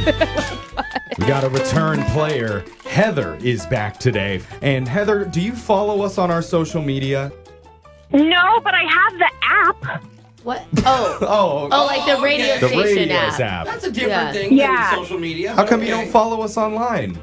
We got a return player. Heather is back today. And Heather, do you follow us on our social media? No, but I have the app. What? Oh, like the radio The station Radios app. app. That's a different thing Yeah. than social media. How come you don't follow us online?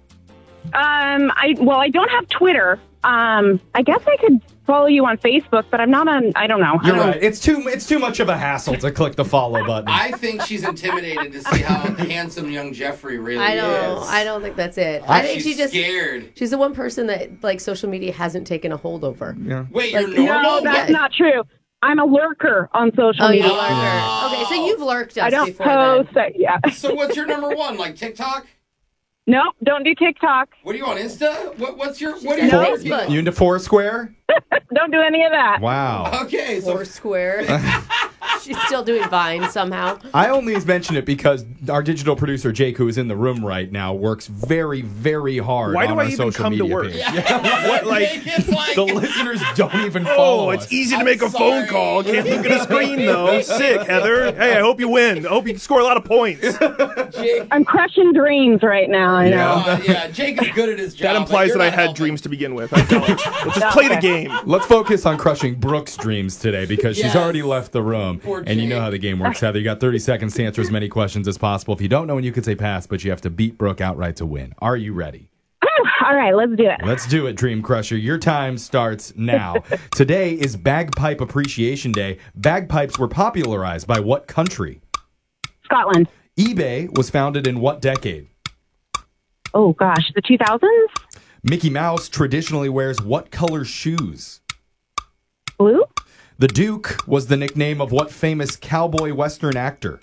I don't have Twitter. I guess I could follow you on Facebook, but I'm not on. I don't know. You're right. It's too much of a hassle to click the follow button. I think she's intimidated to see how handsome young Jeffrey really is. I don't think that's it. I think she's scared. She's the one person that like social media hasn't taken a hold over. Yeah. Wait, Like, you're normal? No, that's not true. I'm a lurker on social media. You lurker. Okay, so you've lurked us I don't before post. then. Yeah. So what's your number one? Like TikTok? Nope, don't do TikTok. What are you on Insta? What said are you Facebook. You into Foursquare? Don't do any of that. Wow. Okay, so Foursquare. She's still doing Vine somehow. I only mention it because our digital producer, Jake, who is in the room right now, works very, very hard Why on do our I even social come to media work? page. What, like, it's like The listeners don't even follow oh, us. it's easy to make a phone sorry. call. Can't look at a screen, though. Sick, Heather. Hey, I hope you win. I hope you score a lot of points. Jake. I'm crushing dreams right now. I know. Yeah, Jake is good at his job. That implies but that I you're not had helping. dreams to begin with. I don't. Let's just play the game. Let's focus on crushing Brooke's dreams today because she's Yes. already left the room. Poor And you know Jake. how the game works, Heather. You got 30 seconds to answer as many questions as possible. If you don't know, and you can say pass, but you have to beat Brooke outright to win. Are you ready? All right, let's do it. Let's do it, Dream Crusher. Your time starts now. Today is Bagpipe Appreciation Day. Bagpipes were popularized by what country? Scotland. eBay was founded in what decade? Oh gosh, the 2000s. Mickey Mouse traditionally wears what color shoes? Blue. The Duke was the nickname of what famous cowboy western actor?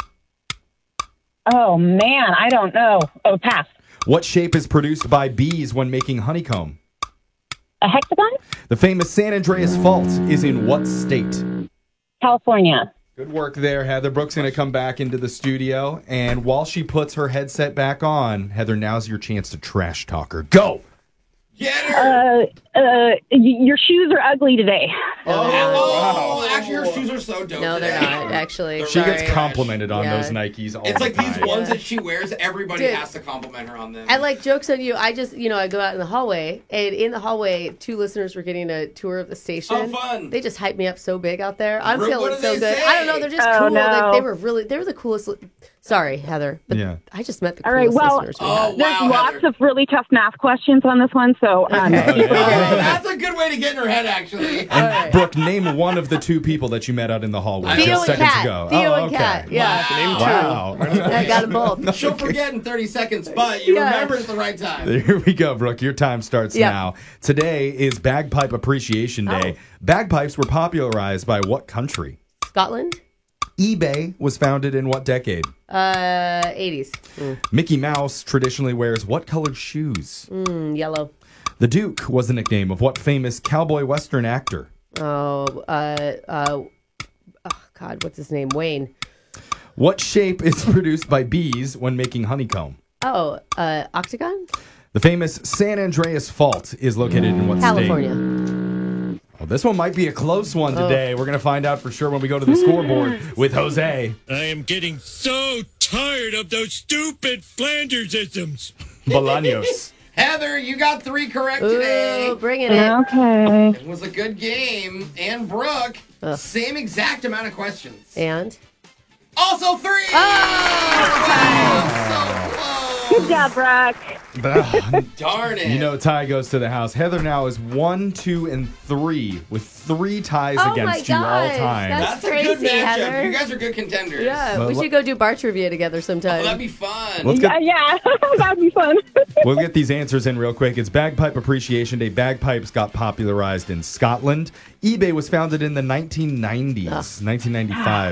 Oh man, I don't know. Oh, pass. What shape is produced by bees when making honeycomb? A hexagon. The famous San Andreas Fault is in what state? California. Good work there, Heather. Brooke's going to come back into the studio, and while she puts her headset back on, Heather, now's your chance to trash talk her. Go! Get her! Your shoes are ugly today. Oh, actually, her shoes are so dope. No, they're today. not, actually. She gets Sorry. complimented on Yeah. those Nikes all It's the like time. these ones that she wears, everybody Dude. has to compliment her on them. And like jokes on you, I just, I go out in the hallway, and in the hallway, 2 listeners were getting a tour of the station. Oh, fun. They just hyped me up so big out there. I'm What feeling do so they good. say? I don't know, they're just Oh, cool. no. Like, they were the coolest. Sorry, Heather, but Yeah. I just met the All right, coolest well, listeners we Oh, had. There's wow, lots Heather. of really tough math questions on this one, so Oh, that's a good way to get in her head, actually. And Brooke, name one of the 2 people that you met out in the hallway Theo just and seconds Kat. ago. Theo oh, and okay. Kat. Yeah. Name two. Wow. I got them both. She'll forget in 30 seconds, but you Yeah. remember at the right time. Here we go, Brooke. Your time starts Yeah. now. Today is Bagpipe Appreciation Day. Bagpipes were popularized by what country? Scotland? eBay was founded in what decade? 80s. Mickey Mouse traditionally wears what colored shoes? Yellow. The Duke was the nickname of what famous cowboy western actor? Oh, God, what's his name? Wayne. What shape is produced by bees when making honeycomb? Oh, Octagon? The famous San Andreas Fault is located in what California. state? Well, this one might be a close one today. We're going to find out for sure when we go to the scoreboard with Jose I am getting so tired of those stupid Flandersisms. Bolaños. Heather, you got 3 correct today. Ooh, bringing it. Okay. It was a good game. And Brooke, same exact amount of questions. And? Also 3! Good job, Brock. Darn it. You know, tie goes to the house. Heather now is 1, 2, and 3 with 3 ties Oh against my you all gosh, time. that's a crazy, good matchup. Heather. You guys are good contenders. Yeah, Well, we should go do bar trivia together sometime. Oh, that'd be fun. Let's get, Yeah, that'd be fun. we'll get these answers in real quick. It's Bagpipe Appreciation Day. Bagpipes got popularized in Scotland. eBay was founded in the 1990s, 1995.